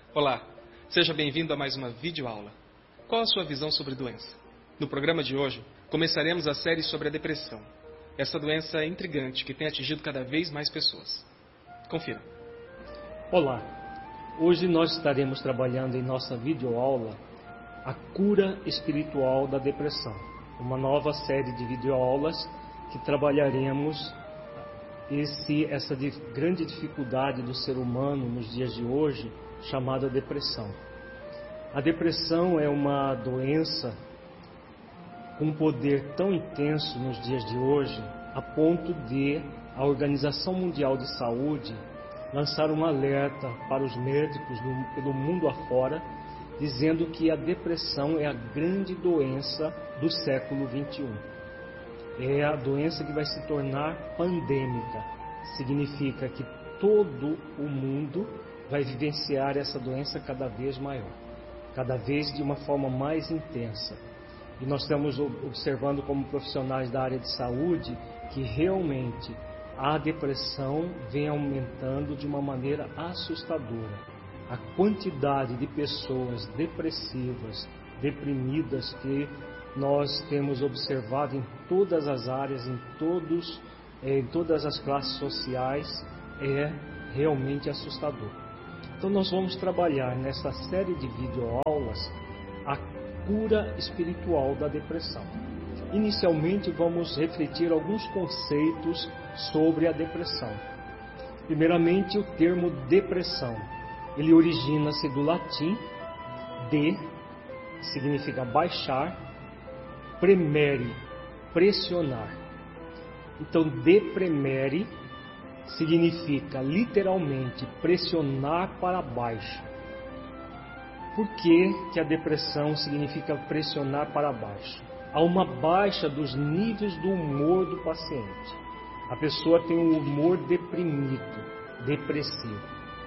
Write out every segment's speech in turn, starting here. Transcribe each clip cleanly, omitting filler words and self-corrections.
Olá, seja bem-vindo a mais uma videoaula. Qual a sua visão sobre doença? No programa de hoje, começaremos a série sobre a depressão. Essa doença é intrigante que tem atingido cada vez mais pessoas. Confira. Olá, hoje nós estaremos trabalhando em nossa videoaula a cura espiritual da depressão. Uma nova série de videoaulas que trabalharemos essa grande dificuldade do ser humano nos dias de hoje, chamada depressão. A depressão é uma doença com um poder tão intenso nos dias de hoje, a ponto de a Organização Mundial de Saúde lançar um alerta para os médicos pelo mundo afora, dizendo que a depressão é a grande doença do século XXI. É a doença que vai se tornar pandêmica. Significa que todo o mundo vai vivenciar essa doença cada vez maior, cada vez de uma forma mais intensa. E nós estamos observando como profissionais da área de saúde que realmente a depressão vem aumentando de uma maneira assustadora. A quantidade de pessoas depressivas, deprimidas que nós temos observado em todas as áreas, em todas as classes sociais, é realmente assustador. Então nós vamos trabalhar nessa série de videoaulas a cura espiritual da depressão. Inicialmente vamos refletir alguns conceitos sobre a depressão. Primeiramente, o termo depressão. Ele origina-se do latim de, significa baixar, premere, pressionar. Então, depremere significa literalmente pressionar para baixo. Por que a depressão significa pressionar para baixo? Há uma baixa dos níveis do humor do paciente. A pessoa tem um humor deprimido, depressivo.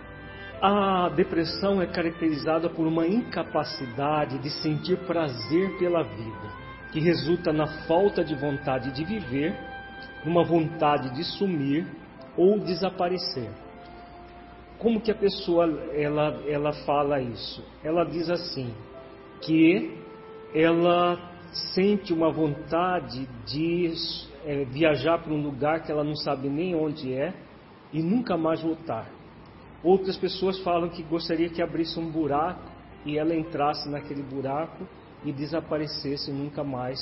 A depressão é caracterizada por uma incapacidade de sentir prazer pela vida, que resulta na falta de vontade de viver, uma vontade de sumir ou desaparecer. Como que a pessoa ela fala isso? Ela diz assim, que ela sente uma vontade de viajar para um lugar que ela não sabe nem onde é e nunca mais voltar. Outras pessoas falam que gostaria que abrisse um buraco e ela entrasse naquele buraco e desaparecesse, nunca mais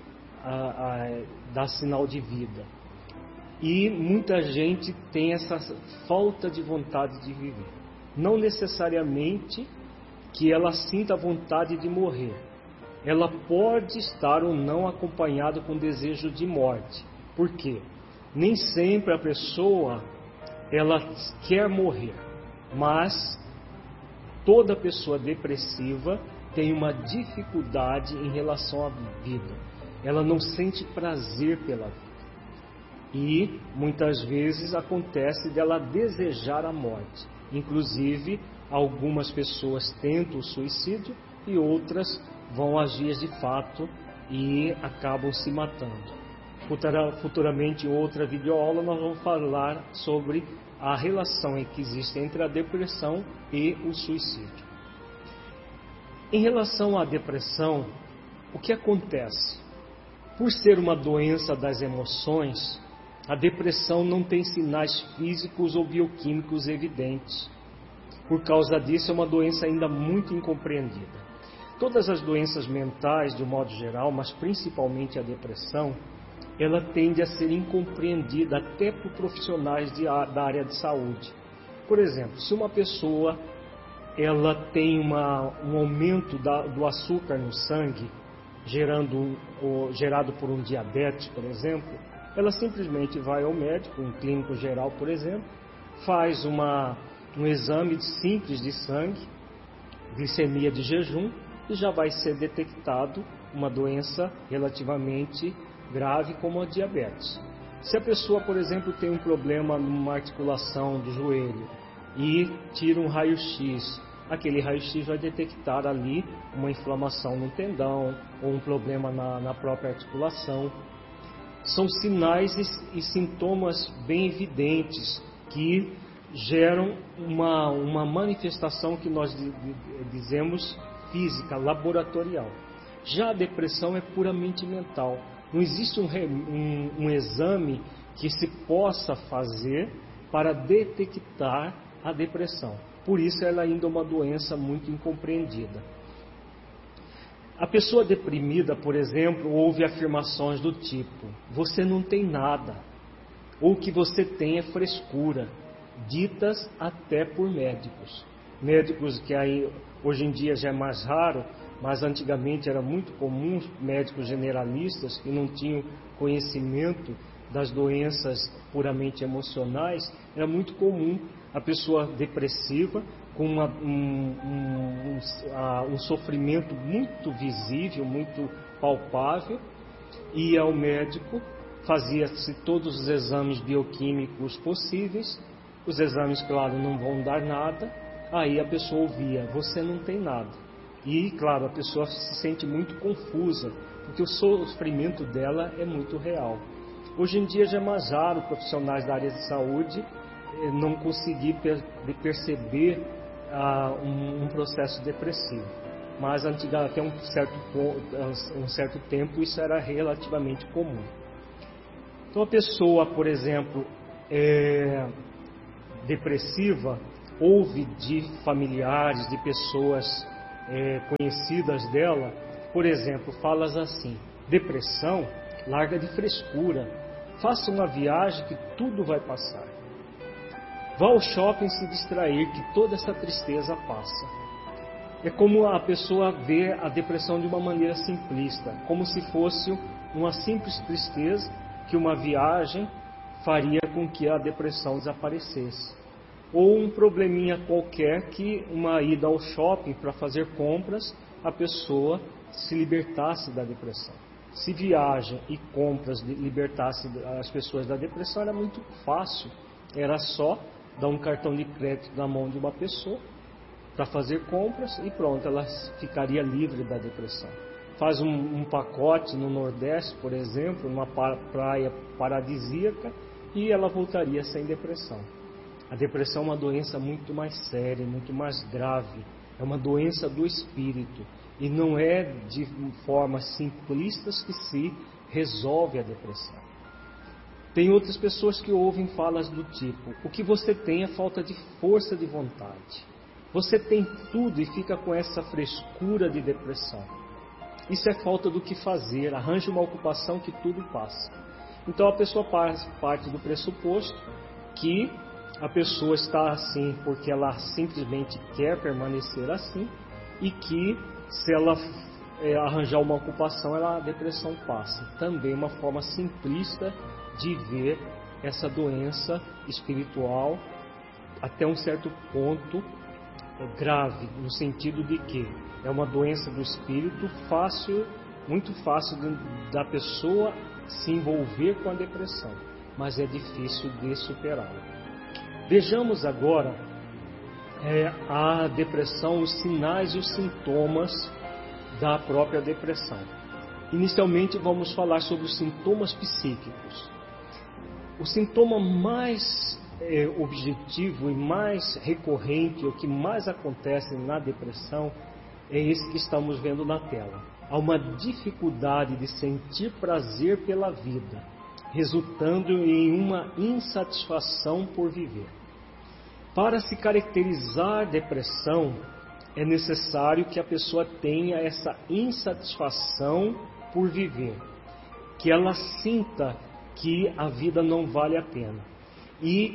dar sinal de vida. E muita gente tem essa falta de vontade de viver. Não necessariamente que ela sinta vontade de morrer. Ela pode estar ou não acompanhada com desejo de morte. Por quê? Nem sempre a pessoa ela quer morrer, mas toda pessoa depressiva tem uma dificuldade em relação à vida. Ela não sente prazer pela vida. E muitas vezes acontece dela desejar a morte. Inclusive, algumas pessoas tentam o suicídio e outras vão agir de fato e acabam se matando. Futuramente, em outra videoaula, nós vamos falar sobre a relação que existe entre a depressão e o suicídio. Em relação à depressão, o que acontece? Por ser uma doença das emoções, a depressão não tem sinais físicos ou bioquímicos evidentes. Por causa disso, é uma doença ainda muito incompreendida. Todas as doenças mentais, de um modo geral, mas principalmente a depressão, ela tende a ser incompreendida até por profissionais da área de saúde. Por exemplo, se uma pessoa ela tem um aumento do açúcar no sangue, gerado por um diabetes, por exemplo, ela simplesmente vai ao médico, um clínico geral, por exemplo, faz um exame simples de sangue, glicemia de jejum, e já vai ser detectado uma doença relativamente grave como a diabetes. Se a pessoa, por exemplo, tem um problema numa articulação do joelho e tira um raio-x, aquele raio-x vai detectar ali uma inflamação no tendão ou um problema na própria articulação. São sinais e sintomas bem evidentes que geram uma manifestação que nós dizemos física, laboratorial. Já a depressão é puramente mental. Não existe um exame que se possa fazer para detectar a depressão. Por isso ela ainda é uma doença muito incompreendida. A pessoa deprimida, por exemplo, ouve afirmações do tipo: você não tem nada, ou o que você tem é frescura, ditas até por médicos. Médicos que aí hoje em dia já é mais raro, mas antigamente era muito comum, médicos generalistas que não tinham conhecimento das doenças puramente emocionais. Era muito comum a pessoa depressiva com um sofrimento muito visível, muito palpável, ia ao médico, fazia-se todos os exames bioquímicos possíveis, os exames, claro, não vão dar nada, aí a pessoa ouvia: você não tem nada. E, claro, a pessoa se sente muito confusa, porque o sofrimento dela é muito real. Hoje em dia já é mais raro profissionais da área de saúde não conseguir perceber um processo depressivo. Mas antigamente, até um certo tempo, isso era relativamente comum. Então a pessoa, por exemplo, depressiva, ouve de familiares, de pessoas conhecidas dela, por exemplo, falas assim: depressão, larga de frescura, faça uma viagem que tudo vai passar. Vá ao shopping se distrair, que toda essa tristeza passa. É como a pessoa vê a depressão de uma maneira simplista, como se fosse uma simples tristeza, que uma viagem faria com que a depressão desaparecesse. Ou um probleminha qualquer, que uma ida ao shopping para fazer compras, a pessoa se libertasse da depressão. Se viagem e compras libertasse as pessoas da depressão, era muito fácil. Era só dar um cartão de crédito na mão de uma pessoa para fazer compras e pronto, ela ficaria livre da depressão. Faz um pacote no Nordeste, por exemplo, numa praia paradisíaca, e ela voltaria sem depressão. A depressão é uma doença muito mais séria, muito mais grave. É uma doença do espírito. E não é de formas simplistas que se resolve a depressão. Tem outras pessoas que ouvem falas do tipo: o que você tem é falta de força de vontade. Você tem tudo e fica com essa frescura de depressão. Isso é falta do que fazer, arranje uma ocupação que tudo passa. Então a pessoa parte do pressuposto que a pessoa está assim porque ela simplesmente quer permanecer assim, e que se ela arranjar uma ocupação, a depressão passa. Também uma forma simplista de ver essa doença espiritual, até um certo ponto grave, no sentido de que é uma doença do espírito muito fácil da pessoa se envolver com a depressão, mas é difícil de superá-la. Vejamos agora a depressão, os sinais e os sintomas da própria depressão. Inicialmente vamos falar sobre os sintomas psíquicos. O sintoma mais objetivo e mais recorrente, o que mais acontece na depressão, é esse que estamos vendo na tela. Há uma dificuldade de sentir prazer pela vida, resultando em uma insatisfação por viver. Para se caracterizar depressão, é necessário que a pessoa tenha essa insatisfação por viver, que ela sinta que a vida não vale a pena. E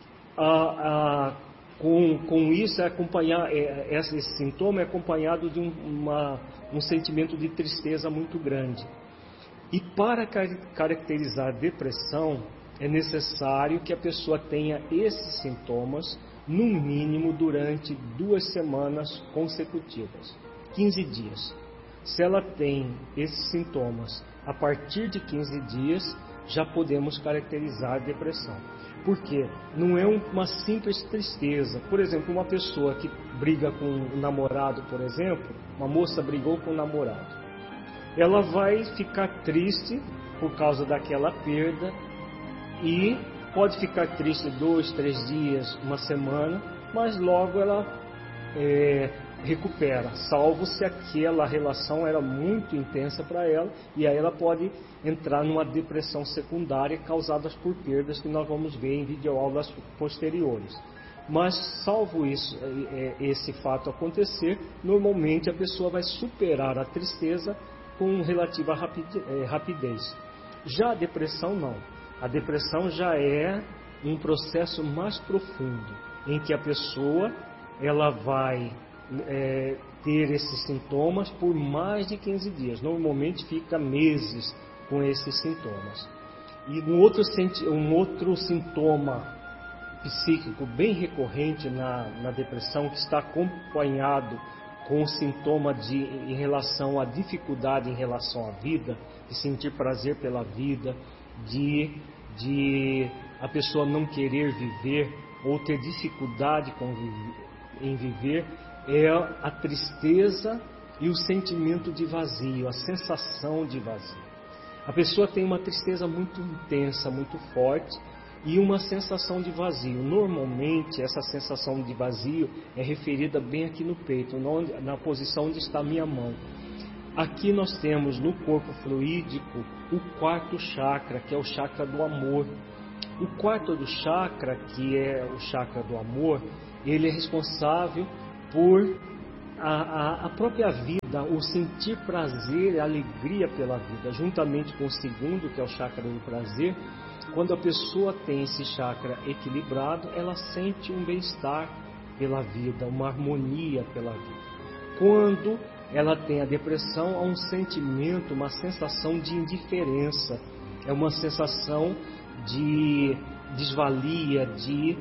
com isso esse sintoma é acompanhado de um sentimento de tristeza muito grande. E para caracterizar depressão, é necessário que a pessoa tenha esses sintomas, no mínimo durante 2 semanas consecutivas, 15 dias. Se ela tem esses sintomas a partir de 15 dias, já podemos caracterizar depressão. Porque não é uma simples tristeza. Por exemplo, uma pessoa que briga com um namorado, por exemplo, uma moça brigou com o namorado. Ela vai ficar triste por causa daquela perda e pode ficar triste 2, 3 dias, uma semana, mas logo ela recupera, salvo se aquela relação era muito intensa para ela, e aí ela pode entrar numa depressão secundária causada por perdas que nós vamos ver em videoaulas posteriores. Mas salvo isso, esse fato acontecer, normalmente a pessoa vai superar a tristeza com relativa rapidez. Já a depressão não. A depressão já é um processo mais profundo, em que a pessoa ela vai ter esses sintomas por mais de 15 dias. Normalmente fica meses com esses sintomas. E um outro sintoma psíquico bem recorrente na depressão, que está acompanhado com o sintoma em relação à dificuldade em relação à vida, de sentir prazer pela vida, de a pessoa não querer viver ou ter dificuldade em viver, é a tristeza e o sentimento de vazio, a sensação de vazio. A pessoa tem uma tristeza muito intensa, muito forte, e uma sensação de vazio. Normalmente, essa sensação de vazio é referida bem aqui no peito, na posição onde está a minha mão. Aqui nós temos no corpo fluídico o quarto chakra, que é o chakra do amor. O quarto do chakra, que é o chakra do amor, ele é responsável por a própria vida, o sentir prazer e alegria pela vida, juntamente com o segundo, que é o chakra do prazer. Quando a pessoa tem esse chakra equilibrado, ela sente um bem-estar pela vida, uma harmonia pela vida. Quando ela tem a depressão, há um sentimento, uma sensação de indiferença, é uma sensação de desvalia, de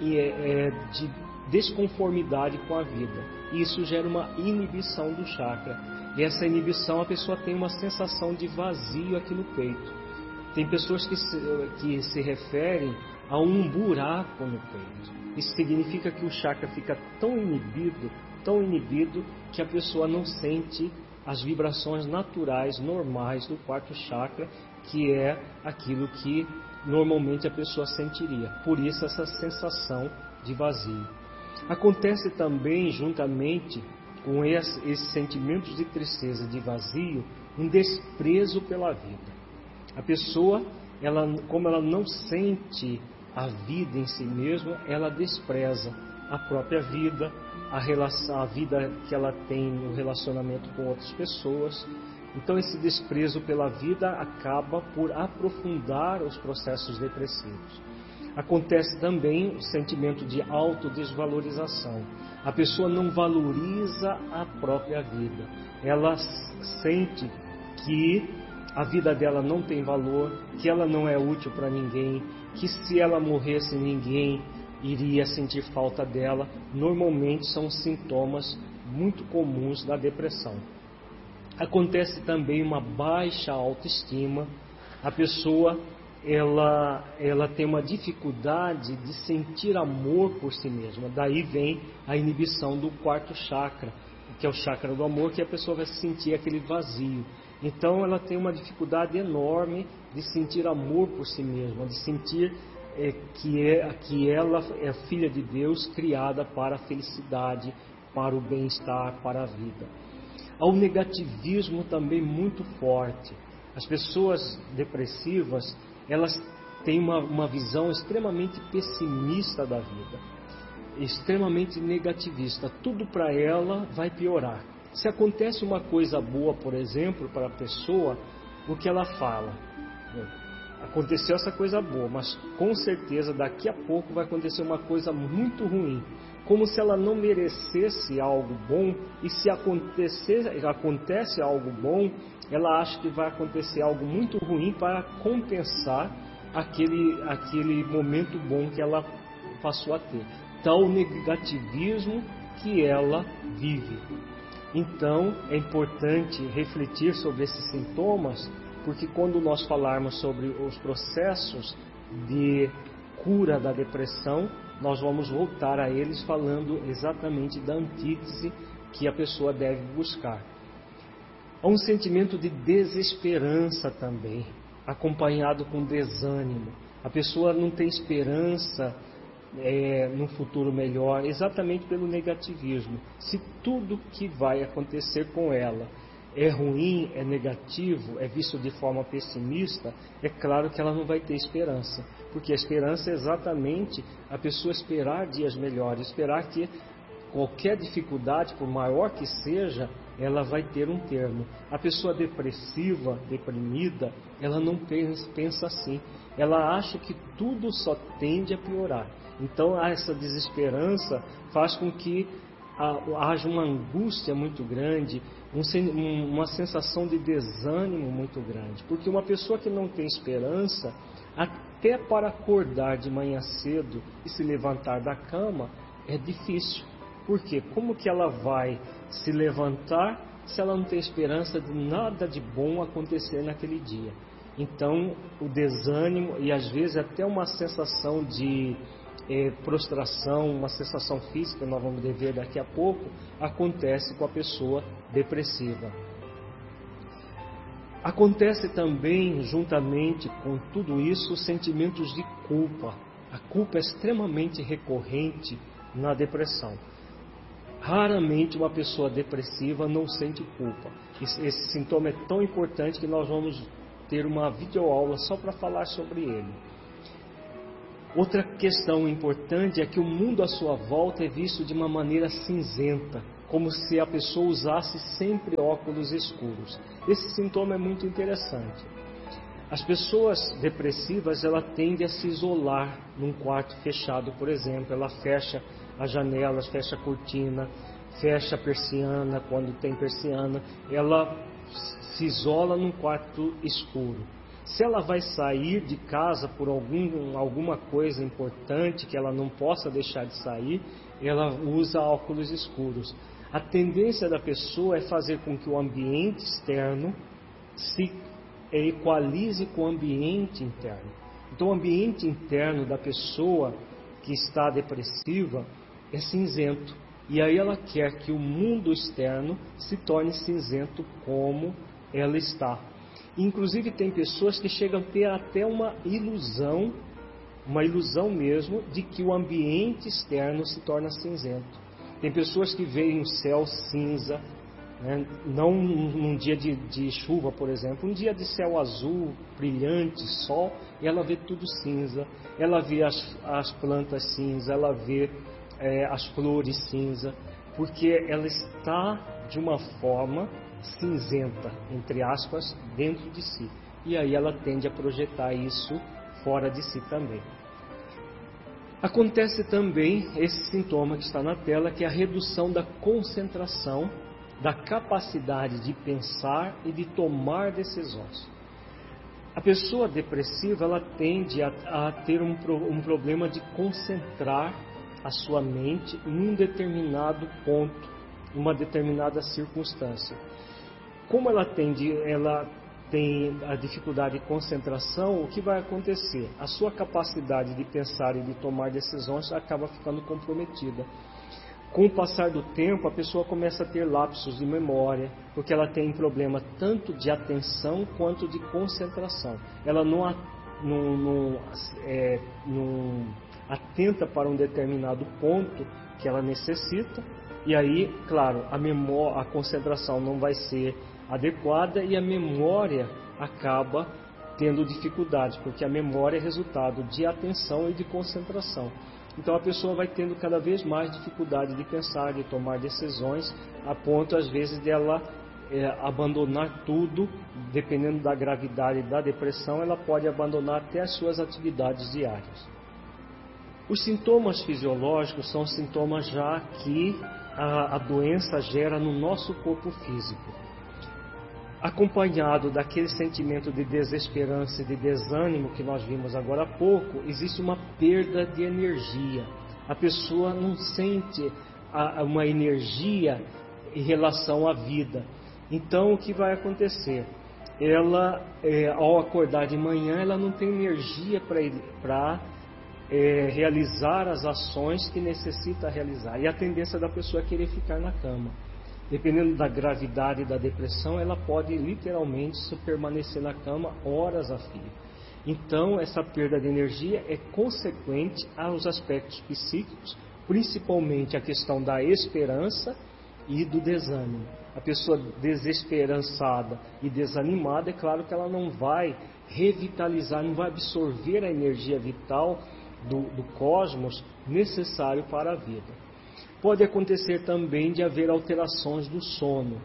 desconformidade com a vida. Isso gera uma inibição do chakra. E essa inibição, a pessoa tem uma sensação de vazio aqui no peito. Tem pessoas que se referem a um buraco no peito. Isso significa que o chakra fica tão inibido, que a pessoa não sente as vibrações naturais, normais do quarto chakra, que é aquilo que normalmente a pessoa sentiria. Por isso essa sensação de vazio. Acontece também, juntamente com esses sentimentos de tristeza, de vazio, um desprezo pela vida. A pessoa, como ela não sente a vida em si mesma, ela despreza a própria vida, a vida que ela tem no relacionamento com outras pessoas. Então esse desprezo pela vida acaba por aprofundar os processos depressivos. Acontece também o sentimento de autodesvalorização. A pessoa não valoriza a própria vida. Ela sente que a vida dela não tem valor, que ela não é útil para ninguém, que se ela morresse ninguém iria sentir falta dela. Normalmente são sintomas muito comuns da depressão. Acontece também uma baixa autoestima. A pessoa ela tem uma dificuldade de sentir amor por si mesma. Daí vem a inibição do quarto chakra, que é o chakra do amor, que a pessoa vai sentir aquele vazio. Então ela tem uma dificuldade enorme de sentir amor por si mesma, de sentir que ela é filha de Deus, criada para a felicidade, para o bem-estar, para a vida. Há um negativismo também muito forte. As pessoas depressivas, elas têm uma visão extremamente pessimista da vida, extremamente negativista. Tudo para ela vai piorar. Se acontece uma coisa boa, por exemplo, para a pessoa, o que ela fala? Aconteceu essa coisa boa, mas com certeza daqui a pouco vai acontecer uma coisa muito ruim. Como se ela não merecesse algo bom, e se acontece algo bom, ela acha que vai acontecer algo muito ruim para compensar aquele momento bom que ela passou a ter. Tal negativismo que ela vive. Então, é importante refletir sobre esses sintomas, porque quando nós falarmos sobre os processos de cura da depressão, nós vamos voltar a eles falando exatamente da antítese que a pessoa deve buscar. Há um sentimento de desesperança também, acompanhado com desânimo. A pessoa não tem esperança num futuro melhor, exatamente pelo negativismo. Se tudo que vai acontecer com ela é ruim, é negativo, é visto de forma pessimista, é claro que ela não vai ter esperança, porque a esperança é exatamente a pessoa esperar dias melhores, esperar que qualquer dificuldade, por maior que seja, ela vai ter um termo. A pessoa depressiva, deprimida, ela não pensa assim. Ela acha que tudo só tende a piorar. Então, essa desesperança faz com que haja uma angústia muito grande, uma sensação de desânimo muito grande. Porque uma pessoa que não tem esperança, até para acordar de manhã cedo e se levantar da cama, é difícil. Por quê? Como que ela vai se levantar se ela não tem esperança de nada de bom acontecer naquele dia? Então, o desânimo e às vezes até uma sensação de prostração, uma sensação física, nós vamos ver daqui a pouco, acontece com a pessoa depressiva. Acontece também, juntamente com tudo isso, sentimentos de culpa. A culpa é extremamente recorrente na depressão. Raramente uma pessoa depressiva não sente culpa. Esse sintoma é tão importante que nós vamos ter uma videoaula só para falar sobre ele. Outra questão importante é que o mundo à sua volta é visto de uma maneira cinzenta, como se a pessoa usasse sempre óculos escuros. Esse sintoma é muito interessante. As pessoas depressivas, ela tende a se isolar num quarto fechado, por exemplo. Ela fecha as janelas, fecha a cortina, fecha a persiana quando tem persiana. Ela se isola num quarto escuro. Se ela vai sair de casa por alguma coisa importante que ela não possa deixar de sair, ela usa óculos escuros. A tendência da pessoa é fazer com que o ambiente externo se equalize com o ambiente interno. Então, o ambiente interno da pessoa que está depressiva é cinzento. E aí ela quer que o mundo externo se torne cinzento como ela está. Inclusive tem pessoas que chegam a ter até uma ilusão mesmo, de que o ambiente externo se torna cinzento. Tem pessoas que veem o céu cinza, né? Não num dia de chuva, por exemplo, um dia de céu azul, brilhante, sol, e ela vê tudo cinza, ela vê as plantas cinza, ela vê as flores cinza, porque ela está de uma forma cinzenta, entre aspas, dentro de si. E aí ela tende a projetar isso fora de si também. Acontece também esse sintoma que está na tela, que é a redução da concentração, da capacidade de pensar e de tomar decisões. A pessoa depressiva, ela tende a ter um problema de concentrar a sua mente em um determinado ponto, uma determinada circunstância. Como ela tem a dificuldade de concentração, o que vai acontecer? A sua capacidade de pensar e de tomar decisões acaba ficando comprometida. Com o passar do tempo, a pessoa começa a ter lapsos de memória, porque ela tem problema tanto de atenção quanto de concentração. Ela não atenta para um determinado ponto que ela necessita, e aí, claro, a concentração não vai ser adequada e a memória acaba tendo dificuldade, porque a memória é resultado de atenção e de concentração. Então a pessoa vai tendo cada vez mais dificuldade de pensar, de tomar decisões, a ponto às vezes dela abandonar tudo. Dependendo da gravidade da depressão, ela pode abandonar até as suas atividades diárias. Os sintomas fisiológicos são sintomas já que a doença gera no nosso corpo físico. Acompanhado daquele sentimento de desesperança e de desânimo que nós vimos agora há pouco, existe uma perda de energia. A pessoa não sente uma energia em relação à vida. Então, o que vai acontecer? Ela, ao acordar de manhã, ela não tem energia para realizar as ações que necessita realizar. E a tendência da pessoa é querer ficar na cama. Dependendo da gravidade da depressão, ela pode literalmente permanecer na cama horas a fio. Então, essa perda de energia é consequente aos aspectos psíquicos, principalmente a questão da esperança e do desânimo. A pessoa desesperançada e desanimada, é claro que ela não vai revitalizar, não vai absorver a energia vital do cosmos necessário para a vida. Pode acontecer também de haver alterações do sono.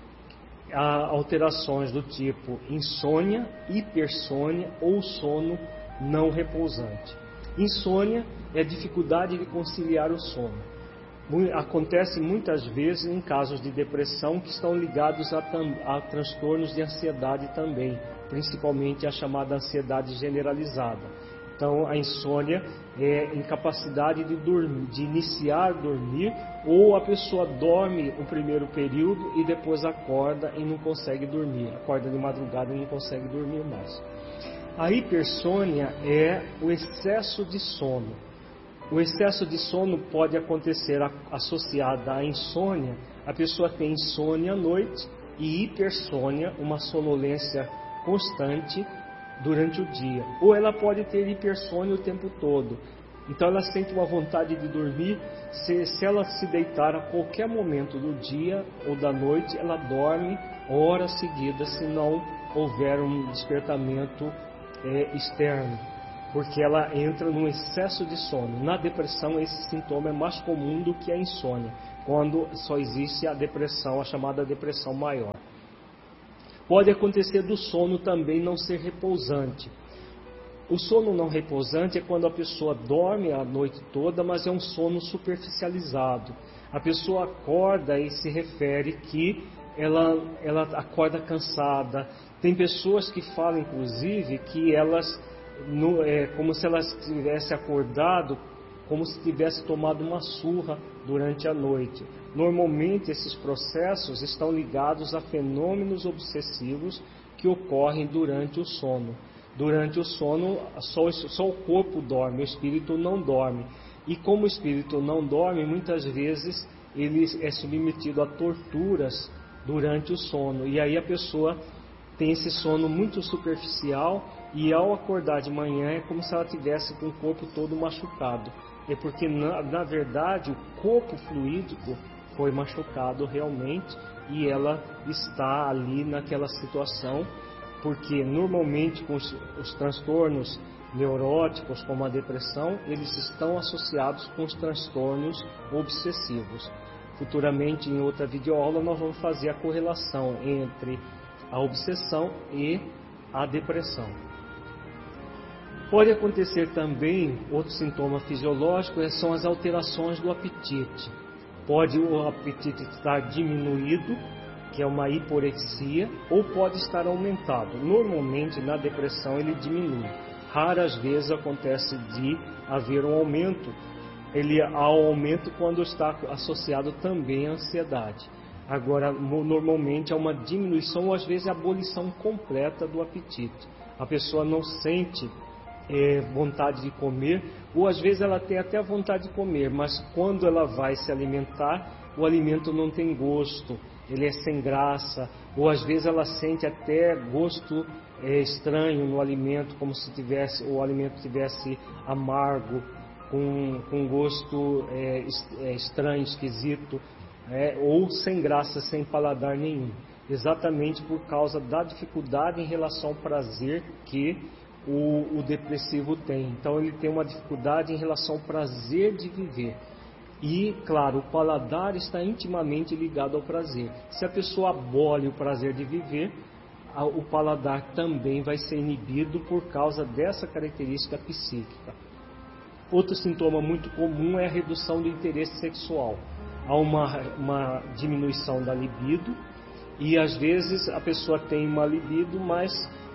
Há alterações do tipo insônia, hipersônia ou sono não repousante. Insônia é a dificuldade de conciliar o sono. Acontece muitas vezes em casos de depressão que estão ligados a transtornos de ansiedade também, principalmente a chamada ansiedade generalizada. Então, a insônia é incapacidade de dormir, de iniciar a dormir, ou a pessoa dorme o primeiro período e depois acorda e não consegue dormir. Acorda de madrugada e não consegue dormir mais. A hipersônia é o excesso de sono. O excesso de sono pode acontecer associado à insônia. A pessoa tem insônia à noite e hipersônia, uma sonolência constante durante o dia. Ou ela pode ter hipersônia o tempo todo. Então ela sente uma vontade de dormir. Se ela se deitar a qualquer momento do dia ou da noite, ela dorme horas seguidas se não houver um despertamento externo, porque ela entra num excesso de sono. Na depressão esse sintoma é mais comum do que a insônia, quando só existe a depressão, a chamada depressão maior. Pode acontecer do sono também não ser repousante. O sono não repousante é quando a pessoa dorme a noite toda, mas é um sono superficializado. A pessoa acorda e se refere que ela acorda cansada. Tem pessoas que falam, inclusive, que elas, como se elas tivessem acordado, como se tivesse tomado uma surra durante a noite. Normalmente esses processos estão ligados a fenômenos obsessivos que ocorrem durante o sono. Durante o sono, só o corpo dorme, o espírito não dorme. E como o espírito não dorme, muitas vezes ele é submetido a torturas durante o sono. E aí a pessoa tem esse sono muito superficial e ao acordar de manhã é como se ela tivesse com o corpo todo machucado. É porque, na verdade, o corpo fluídico foi machucado realmente e ela está ali naquela situação, porque normalmente com os transtornos neuróticos, como a depressão, eles estão associados com os transtornos obsessivos. Futuramente, em outra videoaula, nós vamos fazer a correlação entre a obsessão e a depressão. Pode acontecer também, outro sintoma fisiológico, são as alterações do apetite. Pode o apetite estar diminuído, que é uma hiporexia, ou pode estar aumentado. Normalmente, na depressão, ele diminui. Raras vezes acontece de haver um aumento. Há um aumento quando está associado também à ansiedade. Agora, normalmente, há uma diminuição ou às vezes a abolição completa do apetite. A pessoa não sente vontade de comer, ou às vezes ela tem até vontade de comer, mas quando ela vai se alimentar, o alimento não tem gosto, ele é sem graça, ou às vezes ela sente até gosto estranho no alimento, como se o alimento tivesse amargo, com gosto estranho, esquisito, ou sem graça, sem paladar nenhum, exatamente por causa da dificuldade em relação ao prazer que o depressivo tem. Então ele tem uma dificuldade em relação ao prazer de viver. E, claro, o paladar está intimamente ligado ao prazer. Se a pessoa abole o prazer de viver, o paladar também vai ser inibido por causa dessa característica psíquica. Outro sintoma muito comum é a redução do interesse sexual. Há uma diminuição da libido e às vezes a pessoa tem uma libido, mas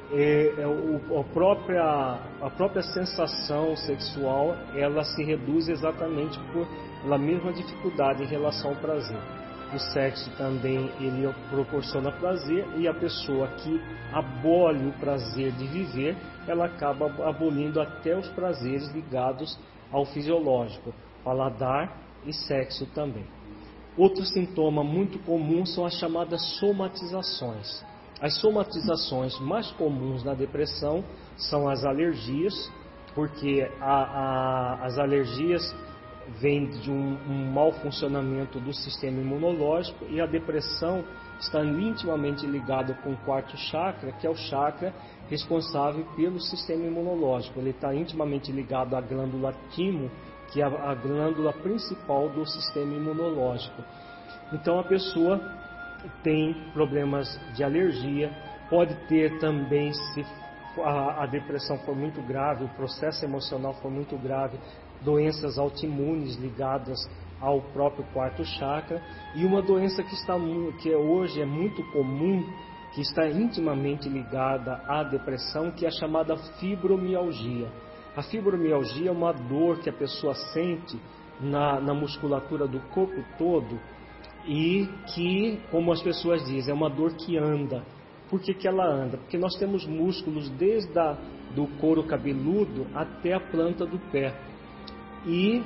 a própria sensação sexual ela se reduz exatamente pela mesma dificuldade em relação ao prazer. O sexo também ele proporciona prazer e a pessoa que abole o prazer de viver, ela acaba abolindo até os prazeres ligados ao fisiológico, paladar e sexo também. Outro sintoma muito comum são as chamadas somatizações. As somatizações mais comuns na depressão são as alergias, porque as alergias vêm de um mau funcionamento do sistema imunológico, e a depressão está intimamente ligada com o quarto chakra, que é o chakra responsável pelo sistema imunológico. Ele está intimamente ligado à glândula timo, que é a glândula principal do sistema imunológico. Então a pessoa tem problemas de alergia, pode ter também, se a depressão for muito grave, o processo emocional for muito grave, doenças autoimunes ligadas ao próprio quarto chakra, e uma doença que hoje é muito comum, que está intimamente ligada à depressão, que é a chamada fibromialgia. A fibromialgia é uma dor que a pessoa sente na musculatura do corpo todo, e que, como as pessoas dizem, é uma dor que anda. Por que ela anda? Porque nós temos músculos desde do couro cabeludo até a planta do pé. E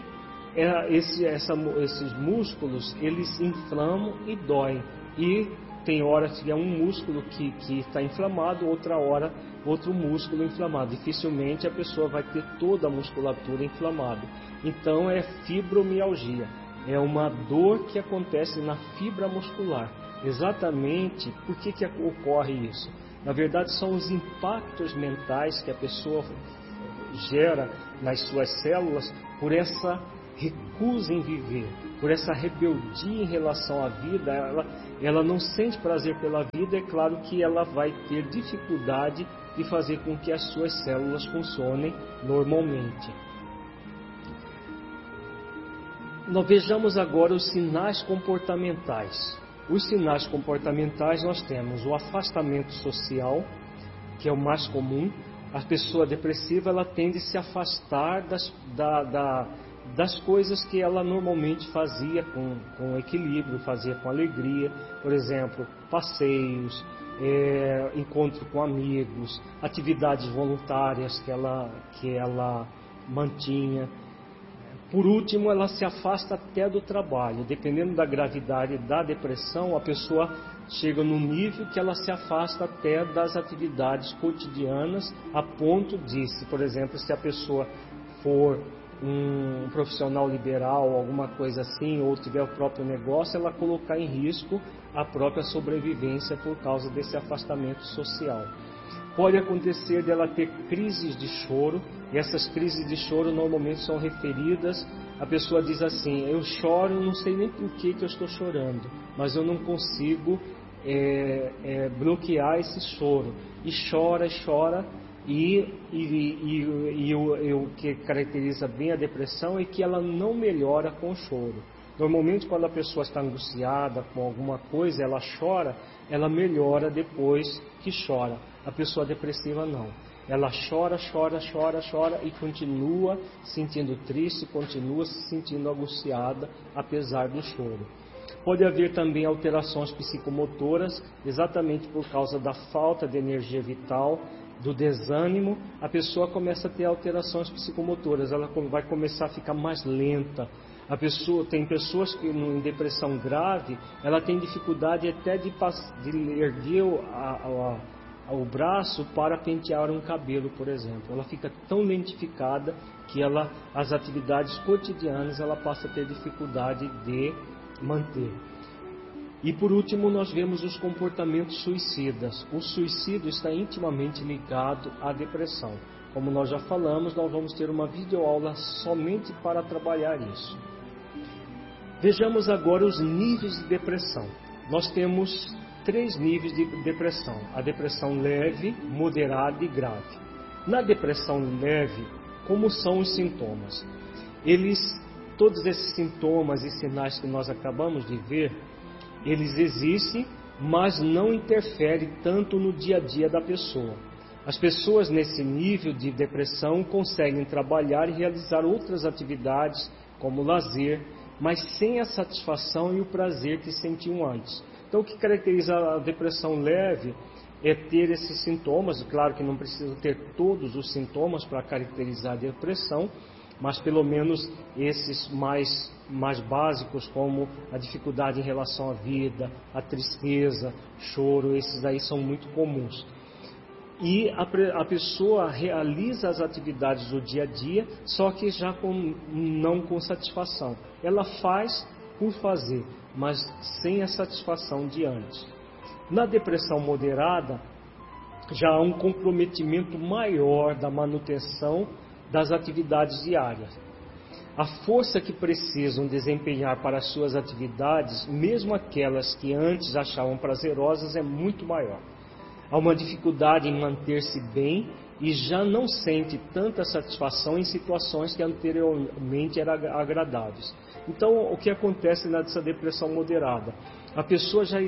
esses músculos, eles inflamam e doem. E tem horas que é um músculo que está inflamado, outra hora outro músculo inflamado. Dificilmente a pessoa vai ter toda a musculatura inflamada. Então é fibromialgia. É uma dor que acontece na fibra muscular. Exatamente por que ocorre isso? Na verdade, são os impactos mentais que a pessoa gera nas suas células por essa recusa em viver, por essa rebeldia em relação à vida. Ela não sente prazer pela vida, é claro que ela vai ter dificuldade de fazer com que as suas células funcionem normalmente. Nós vejamos agora os sinais comportamentais. Os sinais comportamentais, nós temos o afastamento social, que é o mais comum. A pessoa depressiva, ela tende a se afastar das coisas que ela normalmente fazia com equilíbrio, fazia com alegria. Por exemplo, passeios, encontro com amigos, atividades voluntárias que ela mantinha. Por último, ela se afasta até do trabalho. Dependendo da gravidade da depressão, a pessoa chega num nível que ela se afasta até das atividades cotidianas, a ponto de, por exemplo, se a pessoa for um profissional liberal, alguma coisa assim, ou tiver o próprio negócio, ela colocar em risco a própria sobrevivência por causa desse afastamento social. Pode acontecer dela ter crises de choro, e essas crises de choro normalmente são referidas, a pessoa diz assim: eu choro, não sei nem por que eu estou chorando, mas eu não consigo bloquear esse choro. E chora, e o que caracteriza bem a depressão é que ela não melhora com o choro. Normalmente, quando a pessoa está angustiada com alguma coisa, ela chora, ela melhora depois que chora. A pessoa depressiva não. Ela chora e continua sentindo triste, continua se sentindo angustiada, apesar do choro. Pode haver também alterações psicomotoras, exatamente por causa da falta de energia vital, do desânimo. A pessoa começa a ter alterações psicomotoras, ela vai começar a ficar mais lenta. Tem pessoas que em depressão grave, ela tem dificuldade até de erguer o braço para pentear um cabelo, por exemplo. Ela fica tão lentificada que as atividades cotidianas ela passa a ter dificuldade de manter. E por último, nós vemos os comportamentos suicidas. O suicídio está intimamente ligado à depressão. Como nós já falamos, nós vamos ter uma videoaula somente para trabalhar isso. Vejamos agora os níveis de depressão. Nós temos 3 níveis de depressão: a depressão leve, moderada e grave. Na depressão leve, como são os sintomas? Todos esses sintomas e sinais que nós acabamos de ver, eles existem, mas não interferem tanto no dia a dia da pessoa. As pessoas nesse nível de depressão conseguem trabalhar e realizar outras atividades, como lazer, mas sem a satisfação e o prazer que sentiam antes. Então, o que caracteriza a depressão leve é ter esses sintomas. Claro que não precisa ter todos os sintomas para caracterizar a depressão, mas pelo menos esses mais básicos, como a dificuldade em relação à vida, a tristeza, choro, esses aí são muito comuns. E a pessoa realiza as atividades do dia a dia, só que já não com satisfação. Ela faz por fazer, mas sem a satisfação de antes. Na depressão moderada, já há um comprometimento maior da manutenção das atividades diárias. A força que precisam desempenhar para as suas atividades, mesmo aquelas que antes achavam prazerosas, é muito maior. Há uma dificuldade em manter-se bem e já não sente tanta satisfação em situações que anteriormente eram agradáveis. Então, o que acontece nessa depressão moderada? A pessoa já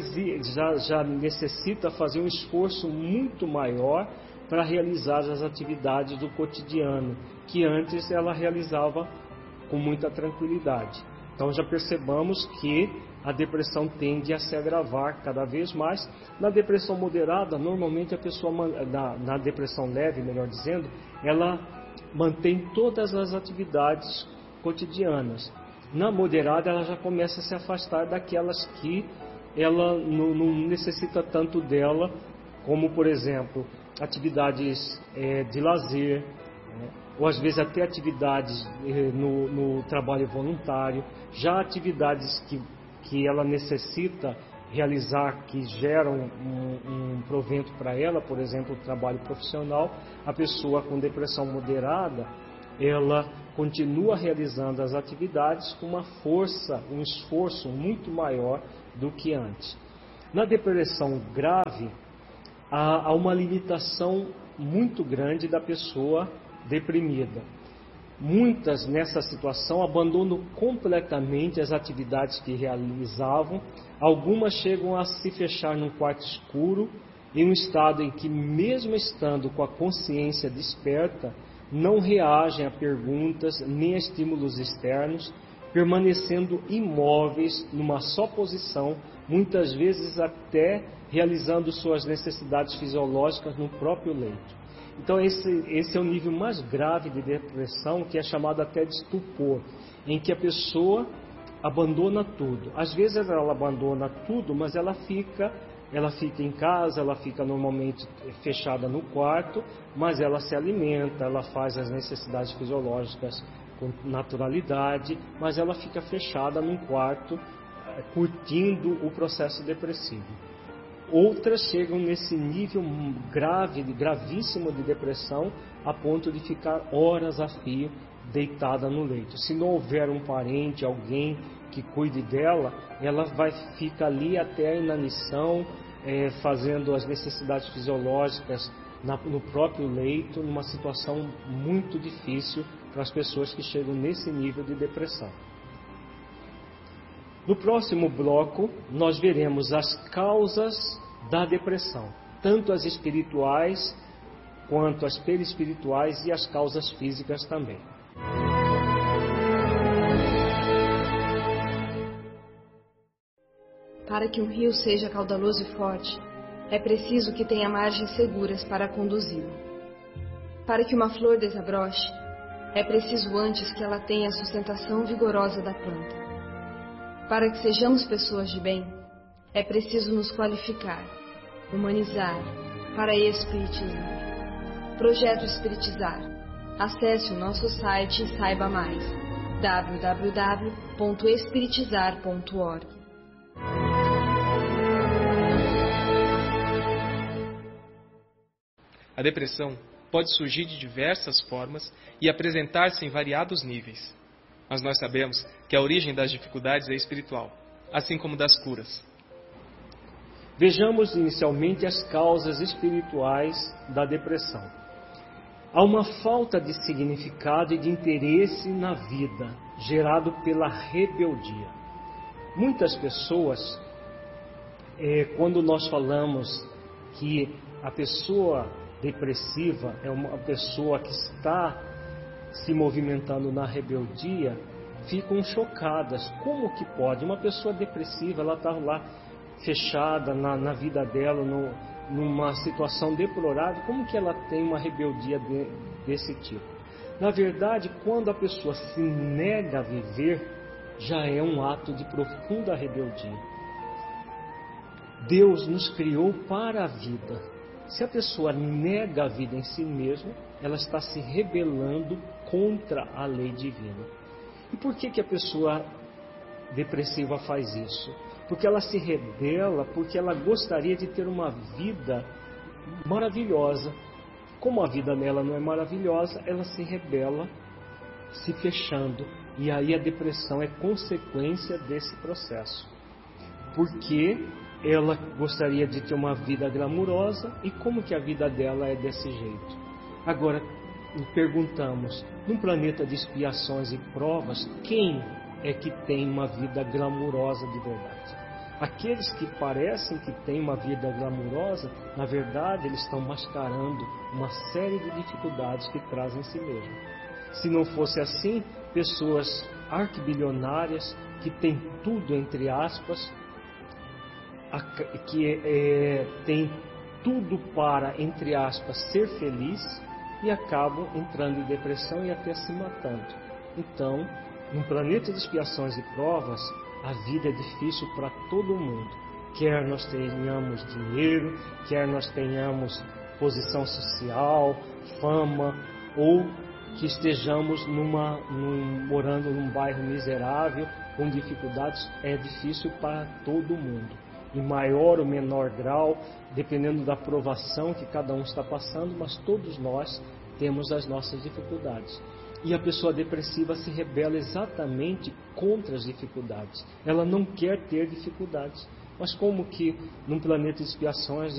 necessita fazer um esforço muito maior para realizar as atividades do cotidiano, que antes ela realizava com muita tranquilidade. Então já percebamos que a depressão tende a se agravar cada vez mais. Na depressão moderada, normalmente a pessoa, na depressão leve, melhor dizendo, ela mantém todas as atividades cotidianas. Na moderada, ela já começa a se afastar daquelas que ela não necessita tanto dela, como, por exemplo, atividades de lazer, ou às vezes até atividades no trabalho voluntário, já atividades que ela necessita realizar, que geram um provento para ela, por exemplo, o trabalho profissional. A pessoa com depressão moderada, ela continua realizando as atividades com uma força, um esforço muito maior do que antes. Na depressão grave, há uma limitação muito grande da pessoa deprimida. Muitas, nessa situação, abandonam completamente as atividades que realizavam. Algumas chegam a se fechar num quarto escuro, em um estado em que, mesmo estando com a consciência desperta, não reagem a perguntas nem a estímulos externos, permanecendo imóveis numa só posição, muitas vezes até realizando suas necessidades fisiológicas no próprio leito. Então esse é o nível mais grave de depressão, que é chamado até de estupor, em que a pessoa abandona tudo. Às vezes ela abandona tudo, mas ela fica em casa, ela fica normalmente fechada no quarto, mas ela se alimenta, ela faz as necessidades fisiológicas com naturalidade, mas ela fica fechada num quarto, curtindo o processo depressivo. Outras chegam nesse nível gravíssimo de depressão, a ponto de ficar horas a fio deitada no leito. Se não houver um parente, alguém que cuide dela, ela fica ali até a inanição, fazendo as necessidades fisiológicas no próprio leito, numa situação muito difícil para as pessoas que chegam nesse nível de depressão. No próximo bloco, nós veremos as causas da depressão, tanto as espirituais quanto as perispirituais e as causas físicas também. Para que um rio seja caudaloso e forte, é preciso que tenha margens seguras para conduzi-lo. Para que uma flor desabroche, é preciso antes que ela tenha a sustentação vigorosa da planta. Para que sejamos pessoas de bem, é preciso nos qualificar, humanizar, para espiritizar. Projeto Espiritizar. Acesse o nosso site e saiba mais. www.espiritizar.org. A depressão pode surgir de diversas formas e apresentar-se em variados níveis. Mas nós sabemos que a origem das dificuldades é espiritual, assim como das curas. Vejamos inicialmente as causas espirituais da depressão. Há uma falta de significado e de interesse na vida, gerado pela rebeldia. Muitas pessoas, quando nós falamos que a pessoa depressiva é uma pessoa que está se movimentando na rebeldia, ficam chocadas. Como que pode? Uma pessoa depressiva, ela está lá fechada na vida dela, numa situação deplorável, como que ela tem uma rebeldia desse tipo? Na verdade, quando a pessoa se nega a viver, já é um ato de profunda rebeldia. Deus nos criou para a vida. Se a pessoa nega a vida em si mesma, ela está se rebelando contra a lei divina. E por que a pessoa depressiva faz isso? Porque ela se rebela, porque ela gostaria de ter uma vida maravilhosa. Como a vida dela não é maravilhosa, ela se rebela, se fechando. E aí a depressão é consequência desse processo. Porque ela gostaria de ter uma vida glamurosa, e como que a vida dela é desse jeito? Agora, perguntamos, num planeta de expiações e provas, quem é que tem uma vida glamurosa de verdade? Aqueles que parecem que têm uma vida glamurosa, na verdade, eles estão mascarando uma série de dificuldades que trazem em si mesmo. Se não fosse assim, pessoas arquibilionárias, que têm tudo, entre aspas, que têm tudo para, entre aspas, ser feliz, e acabam entrando em depressão e até se matando. Então, num planeta de expiações e provas, a vida é difícil para todo mundo. Quer nós tenhamos dinheiro, quer nós tenhamos posição social, fama, ou que estejamos morando num bairro miserável, com dificuldades, é difícil para todo mundo. Em maior ou menor grau, dependendo da provação que cada um está passando, mas todos nós temos as nossas dificuldades. E a pessoa depressiva se rebela exatamente contra as dificuldades. Ela não quer ter dificuldades. Mas como que num planeta de expiações